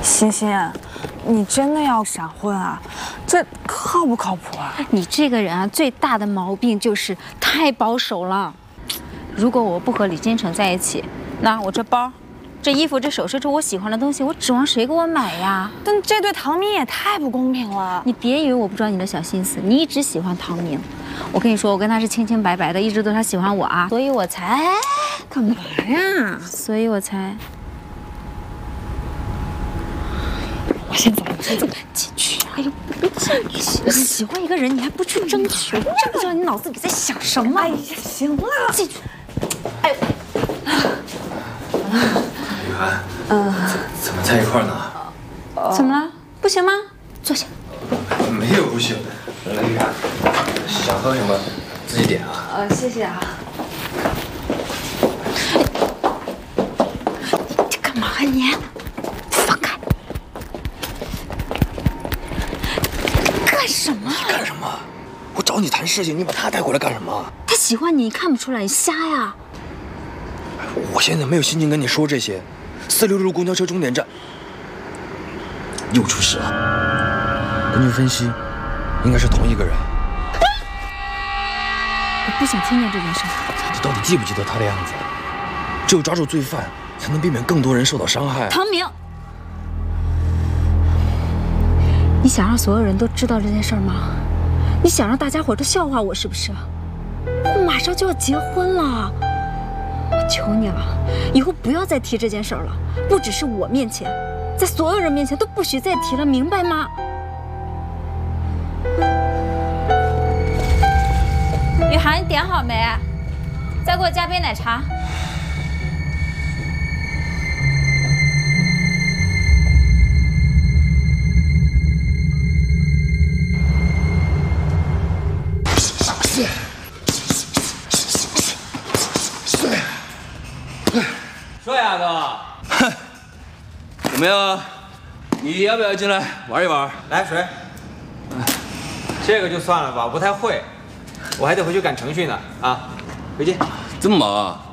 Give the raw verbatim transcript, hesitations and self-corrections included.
欣欣，你真的要闪婚啊？这靠不靠谱啊？ 你这个人啊，最大的毛病就是太保守了。如果我不和李金城在一起，那我这包、这衣服、这首饰，这我喜欢的东西，我指望谁给我买呀？ 但这对唐明也太不公平了。 你别以为我不知道你的小心思，你一直喜欢唐明。我跟你说，我跟他是清清白白的，一直都是他喜欢我啊，所以我才干嘛呀？ 所以我才。 我先走，我先走， 进去。哎呦，不进去！喜欢一个人，你还不去争取，我真不知道你脑子里在想什么。 哎呀，行了， 进去。哎， 雨涵，嗯，怎么在一块儿呢？ 怎么了？不行吗？坐下。 没有不行的。雨涵，想喝什么自己点啊。 呃，谢谢啊。 你干嘛你？ 干什么？ 你干什么？我找你谈事情，你把他带过来干什么？ 他喜欢你，你看不出来，你瞎呀！ 我现在没有心情跟你说这些。四六六公交车终点站又出事了，根据分析，应该是同一个人。 我不想听见这件事。 你到底记不记得他的样子？只有抓住罪犯，才能避免更多人受到伤害。 唐明。 你想让所有人都知道这件事吗？你想让大家伙都笑话我是不是？我马上就要结婚了，我求你了，以后不要再提这件事了。不只是我面前，在所有人面前都不许再提了，明白吗？雨涵，你点好没？再给我加杯奶茶。 帅啊哥！哼，怎么样？你要不要进来玩一玩？ 来水。这个就算了吧，我不太会，我还得回去赶程序呢。啊，回见。 这么忙啊？